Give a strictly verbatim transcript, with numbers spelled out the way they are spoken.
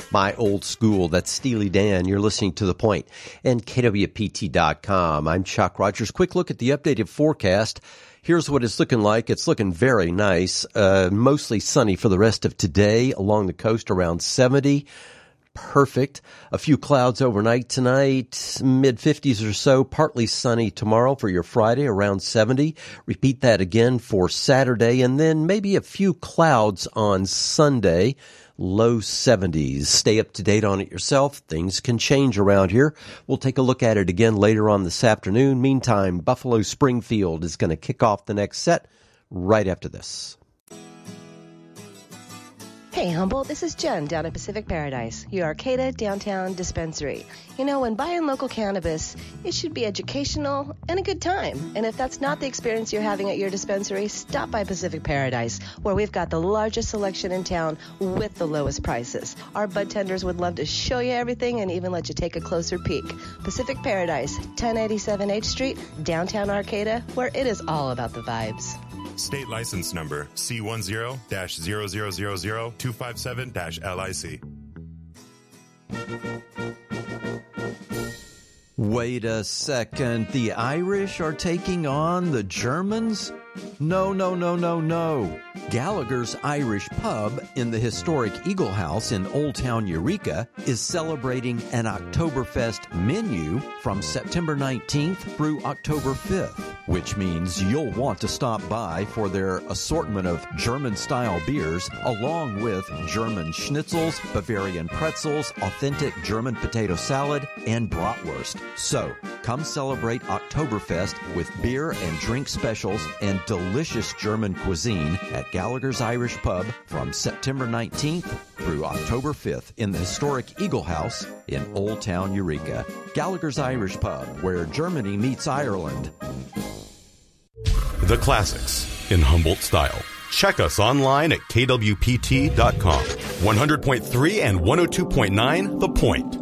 My old school, that's Steely Dan. You're listening to The Point and K W P T dot com. I'm Chuck Rogers. Quick look at the updated forecast. Here's what it's looking like. It's looking very nice. Uh, mostly sunny for the rest of today along the coast, around seventy. Perfect. A few clouds overnight tonight, mid fifties or so, partly sunny tomorrow for your Friday, around seventy. Repeat that again for Saturday, and then maybe a few clouds on Sunday, low seventies. Stay up to date on it yourself. Things can change around here. We'll take a look at it again later on this afternoon. Meantime, Buffalo Springfield is going to kick off the next set right after this. Hey Humboldt, this is Jen down at Pacific Paradise, your Arcata downtown dispensary. You know, when buying local cannabis, it should be educational and a good time. And if that's not the experience you're having at your dispensary, stop by Pacific Paradise, where we've got the largest selection in town with the lowest prices. Our bud tenders would love to show you everything and even let you take a closer peek. Pacific Paradise, ten eighty-seven H Street, downtown Arcata, where it is all about the vibes. State license number C one zero dash zero zero zero zero two five seven dash L I C. Wait a second. The Irish are taking on the Germans? No, no, no, no, no. Gallagher's Irish Pub in the historic Eagle House in Old Town Eureka is celebrating an Oktoberfest menu from September nineteenth through October fifth, which means you'll want to stop by for their assortment of German-style beers, along with German schnitzels, Bavarian pretzels, authentic German potato salad, and bratwurst. So, come celebrate Oktoberfest with beer and drink specials and delicious German cuisine at Gallagher's Irish Pub from September nineteenth through October fifth in the historic Eagle House in Old Town Eureka. Gallagher's Irish Pub, where Germany meets Ireland. The classics in Humboldt style. Check us online at K W P T dot com. one hundred point three and one oh two point nine The Point.